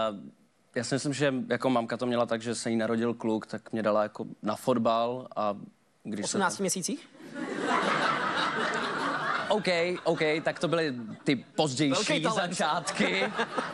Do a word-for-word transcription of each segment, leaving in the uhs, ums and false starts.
já si myslím, že jako mamka to měla tak, že se jí narodil kluk, tak mě dala jako na fotbal a když osmnácti se to... měsících? OK, OK, tak to byly ty pozdější začátky.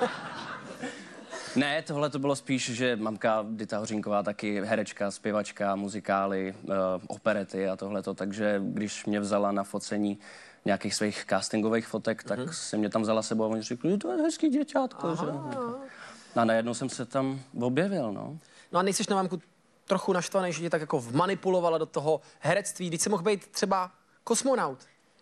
Ne, tohle to bylo spíš, že mamka Dita Hořínková taky herečka, zpěvačka, muzikály, uh, operety a tohleto, takže když mě vzala na focení nějakých svých castingových fotek, tak mm-hmm. si mě tam vzala sebou a oni řekli, to je hezký děťátko, že? A najednou jsem se tam objevil, no. No a nejsiš na mamku trochu naštvaný, že tě tak jako vmanipulovala do toho herectví, když jsi mohl být třeba kosmonaut?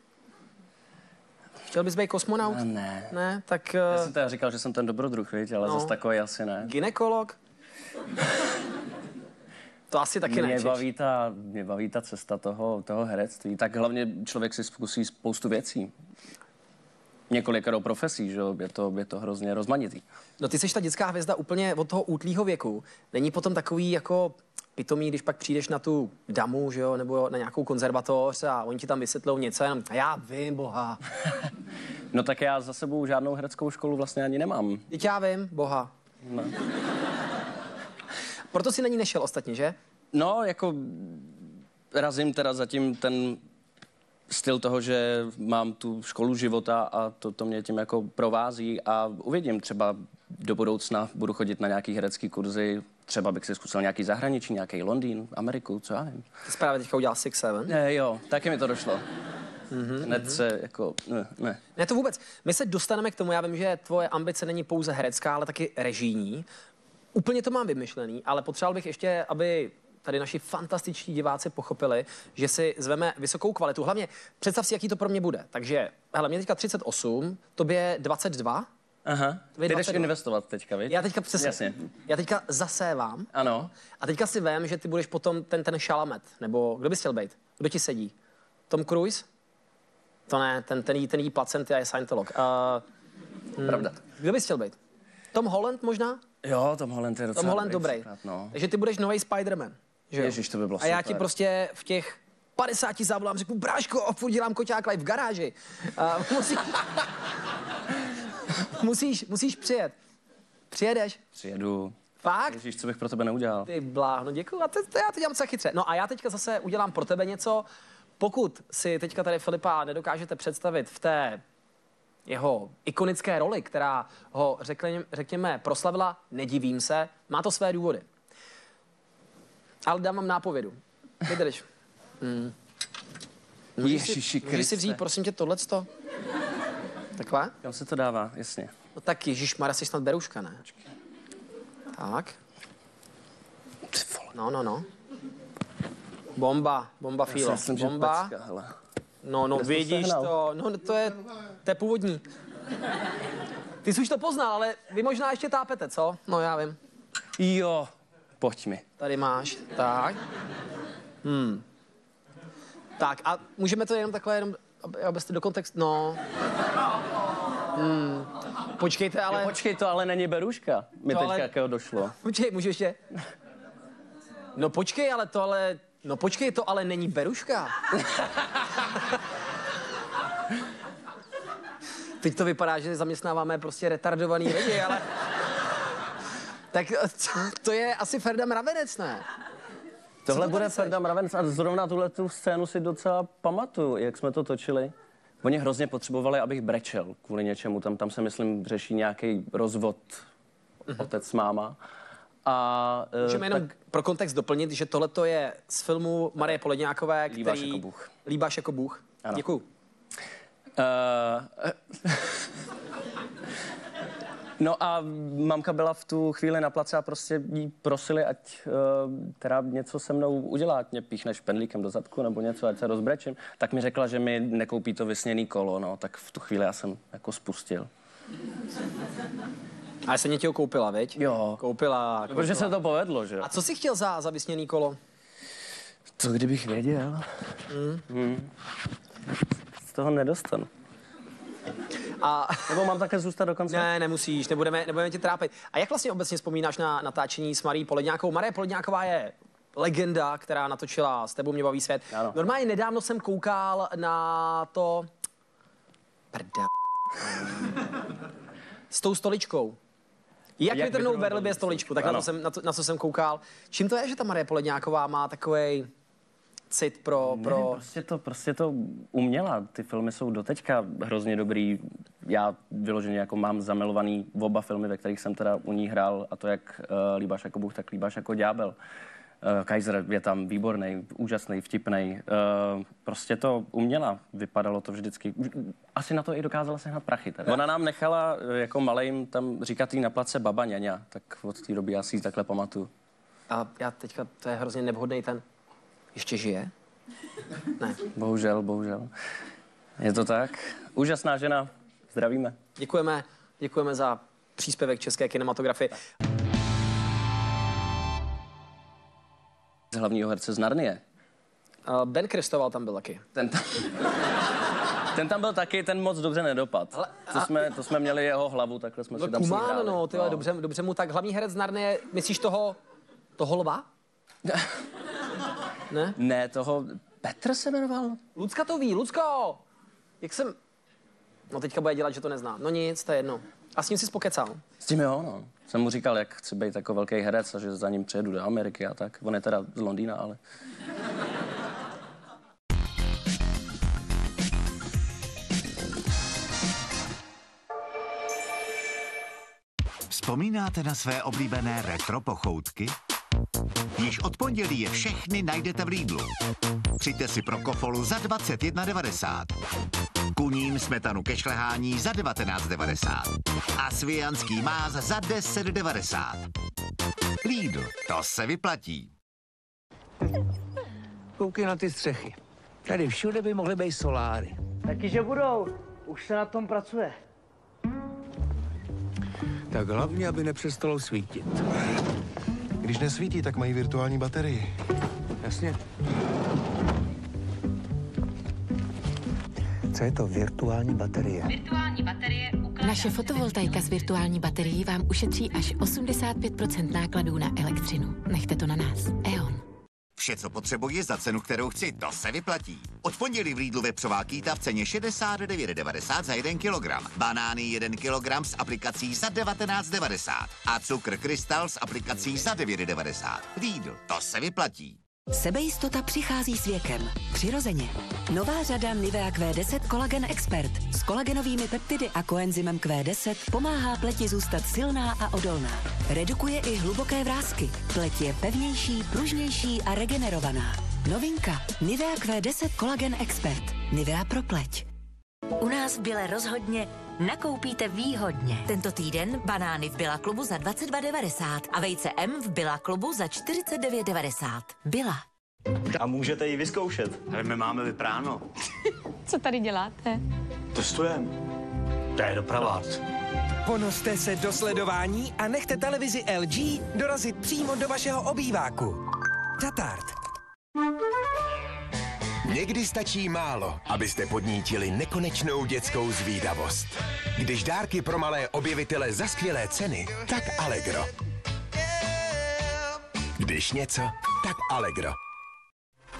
Chtěl bys být kosmonaut? No, ne. Ne, tak... Já jsem teda říkal, že jsem ten dobrodruh, viď, ale no. Zase takový asi ne. Gynekolog? To asi taky mě ne. Baví ta, mě baví ta cesta toho, toho herectví. Tak hlavně člověk si zkusí spoustu věcí. Několikero profesí, že je to, je to hrozně rozmanitý. No ty seš ta dětská hvězda úplně od toho útlýho věku. Není potom takový jako pitomý, když pak přijdeš na tu damu, že jo, nebo na nějakou konzervatoř a oni ti tam vysvětlou něco, jenom a já vím, boha. No tak já za sebou žádnou hereckou školu vlastně ani nemám. Teď já vím, boha. No. Proto si na ní nešel ostatně, že? No, jako razím teda zatím ten styl toho, že mám tu školu života a to, to mě tím jako provází a uvidím, třeba do budoucna budu chodit na nějaký herecký kurzy, třeba bych si zkusil nějaký zahraničí, nějaký Londýn, Ameriku, co já vím. Ty jsi právě teďka udělal Six Seven? Ne, jo, taky mi to došlo. Mm-hmm, Hned mm-hmm. se jako, ne, ne. Ne, to vůbec. My se dostaneme k tomu, já vím, že tvoje ambice není pouze herecká, ale taky režijní. Úplně to mám vymyšlený, ale potřeboval bych ještě, aby tady naši fantastičtí diváci pochopili, že si zveme vysokou kvalitu. Hlavně představ si, jaký to pro mě bude. Takže, hele, mě teďka třicet osm, tobě dvacet dva. Aha, ty jdeš investovat teďka, viď? Já teďka přesně. Jasně. Já teďka zasévám. Ano. A teďka si vím, že ty budeš potom ten, ten šalamet. Nebo kdo bys chtěl být? Kdo ti sedí? Tom Cruise? To ne, ten, ten, jí, ten jí placent je Scientolog. Uh, Pravda. Hmm, kdo bys chtěl být? Tom Holland možná? Jo, Tom Holland je docela Tom Holland dobrý. Příklad, no. Takže ty budeš nový Spider-Man. Že Ježiš, to by bylo A já super. ti prostě v těch padesáti zavolám, řeknu, bráško, furt dělám koťák live v garáži. Uh, musí... musíš, musíš přijet. Přijedeš? Přijedu. Fakt? Ježíš, co bych pro tebe neudělal? Ty bláhno, děkuju. A to, to já to dělám docela chytře. No a já teďka zase udělám pro tebe něco. Pokud si teďka tady Filipa nedokážete představit v té jeho ikonické roli, která ho, řekněme, řekněme, proslavila, nedivím se, má to své důvody. Ale dám vám nápovědu. Vydrž. Hmm. Můžeš si, můžeš si vzít, prosím tě, tohleto? Takhle? Kam se to dává, jasně. No tak ježišmarja, jsi snad beruška, ne? Tak. No, no, no. Bomba, bomba fílo. Myslím, bomba. Pecka, hele. No, no, vidíš to. No, to je, to je původní. Ty jsi už to poznal, ale vy možná ještě tápete, co? No, já vím. Jo, pojď mi. Tady máš, tak. Hmm. Tak a můžeme to jenom takhle, jenom, abyste do kontextu, no. Hmm. Počkejte, ale... Jo, počkej, to ale není beruška. Mi teďka ale... jakého došlo. Počkej, můžu ještě? No počkej, ale to ale... No počkej, to ale není beruška. Teď to vypadá, že zaměstnáváme prostě retardovaný lidi, ale... Tak to je asi Ferda Mravenec, ne? Tohle bude Ferda Mravenec a zrovna tuhle tu scénu si docela pamatuju, jak jsme to točili. Oni hrozně potřebovali, abych brečel kvůli něčemu. Tam, tam se, myslím, řeší nějaký rozvod otec s máma. A, můžeme uh, jenom tak... pro kontext doplnit, že tohle je z filmu Marie Poledňákové, který... Líbáš jako Bůh. Líbáš jako Bůh. Ano. Děkuju. Uh... No a mamka byla v tu chvíli na place a prostě jí prosili, ať uh, teda něco se mnou udělá, ať mě píchneš pendlíkem do zadku nebo něco, ať se rozbrečím. Tak mi řekla, že mi nekoupí to vysněný kolo, no, tak v tu chvíli já jsem jako spustil. A se mě tě ho koupila, veď? Jo. Koupila, koupila. Protože se to povedlo, že jo. A co jsi chtěl za, za vysněný kolo? Co kdybych věděl? Hmm. Hmm. Z toho nedostanu. A... Nebo mám také zůstat do konce? Ne, nemusíš, nebudeme, nebudeme tě trápit. A jak vlastně obecně vzpomínáš na natáčení s Marií Poledňákovou? Marie Poledňáková je legenda, která natočila S tebou mě baví svět. Ano. Normálně nedávno jsem koukal na to... Prda... S tou stoličkou. Jak, Jak vytrhnout vytrhnout berlibě stoličku, tak na, to jsem, na, to, na co jsem koukal. Čím to je, že ta Marie Poledňáková má takovej cit pro... pro... Ne, prostě, to, prostě to uměla. Ty filmy jsou doteďka hrozně dobrý. Já vyloženě jako mám zamilovaný oba filmy, ve kterých jsem teda u ní hrál, a to jak uh, Líbáš jako Bůh, tak Líbáš jako ďábel. Uh, Kaiser je tam výborný, úžasný, vtipný. Uh, prostě to uměla, vypadalo to vždycky. Asi na to i dokázala sehnat prachy. Teda. Ona nám nechala jako malejm tam říkat jí na place baba ňaňa, tak od té doby já si ji takhle pamatuju. A já teďka, to je hrozně nevhodný ten... Ještě žije? Ne. Bohužel, bohužel. Je to tak. Úžasná žena. Zdravíme. Děkujeme, děkujeme za příspěvek české kinematografie. Z hlavního herce z Narnie. Uh, Ben Kristoval tam byl taky. Ten tam, ten tam byl taky, ten moc dobře nedopad. Ale, to, a... jsme, to jsme měli jeho hlavu, takhle jsme no, si tam Kumán, hráli. No, tyhle, no. Dobře, dobře mu tak. Hlavní herec z Narnie, myslíš toho, toho lva? Ne? Ne, toho Petr se jmenoval. Lucka to ví, Lucko! Jak jsem... No teďka bude dělat, že to nezná. No nic, to je jedno. A s ním jsi spokecal? S tím jo, no. Jsem mu říkal, jak chci být jako velký herec a že za ním přijedu do Ameriky a tak. On je teda z Londýna, ale... Vzpomínáte na své oblíbené retro pochoutky? Již od pondělí je všechny najdete v Lidlu. Přijďte si pro kofolu za dvacet jedna devadesát. Kuním smetanu ke šlehání za devatenáct devadesát. A svijanský máz za deset devadesát. Lidl, to se vyplatí. Koukej na ty střechy. Tady všude by mohly být soláry. Taky, že budou. Už se na tom pracuje. Tak hlavně, aby nepřestalo svítit. Když nesvítí, tak mají virtuální baterii. Jasně. Co je to virtuální baterie? Virtuální baterie ukládá... Naše fotovoltaika s virtuální baterií vám ušetří až osmdesát pět procent nákladů na elektřinu. Nechte to na nás. E O N. Vše, co potřebuji za cenu, kterou chci, to se vyplatí. Od pondělí v Lidlu vepřová kýta v ceně šedesát devět devadesát za jeden kilogram. Banány jeden kilogram s aplikací za devatenáct devadesát. A cukr Krystal s aplikací za devět devadesát. Lidl, to se vyplatí. Sebejistota přichází s věkem. Přirozeně. Nová řada Nivea Q deset Collagen Expert s kolagenovými peptidy a koenzymem Q deset pomáhá pleti zůstat silná a odolná. Redukuje i hluboké vrásky. Pleť je pevnější, pružnější a regenerovaná. Novinka Nivea Q deset Collagen Expert. Nivea pro pleť. U nás v Bile rozhodně nakoupíte výhodně. Tento týden banány v Billa klubu za dvacet dva devadesát a vejce M v Billa klubu za čtyřicet devět devadesát. Billa. A můžete ji vyzkoušet. Ale my máme vypráno. Co tady děláte? Testujeme. To je doprava. Ponořte se do sledování a nechte televizi L G dorazit přímo do vašeho obýváku. Tatart. Někdy stačí málo, abyste podnítili nekonečnou dětskou zvídavost. Když dárky pro malé objevitele za skvělé ceny, tak Allegro. Když něco, tak Allegro.